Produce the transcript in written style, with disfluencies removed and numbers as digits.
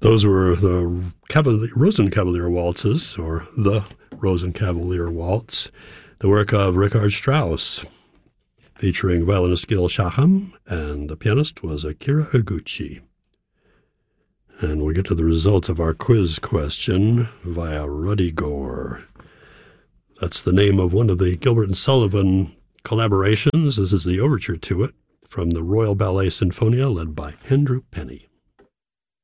Those were the Rosenkavalier waltzes, or the Rosenkavalier waltz, the work of Richard Strauss, featuring violinist Gil Shaham, and the pianist was Akira Iguchi. And we'll get to the results of our quiz question via Ruddy Gore. That's the name of one of the Gilbert and Sullivan collaborations. This is the overture to it from the Royal Ballet Sinfonia, led by Andrew Penny.